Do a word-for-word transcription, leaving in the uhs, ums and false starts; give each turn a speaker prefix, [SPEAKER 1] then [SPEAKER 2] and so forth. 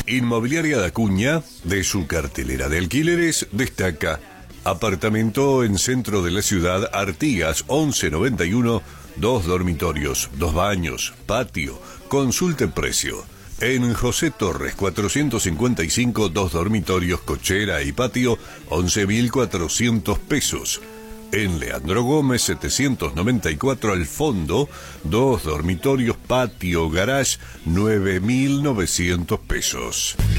[SPEAKER 1] Inmobiliaria da Cuña, de su cartelera de alquileres, destaca apartamento en centro de la ciudad, Artigas once noventa y uno, dos dormitorios, dos baños, patio, consulte precio. En José Torres cuatrocientos cincuenta y cinco, dos dormitorios, cochera y patio, once mil cuatrocientos pesos. En Leandro Gómez setecientos noventa y cuatro, al fondo, dos dormitorios, patio, garage, nueve mil novecientos pesos.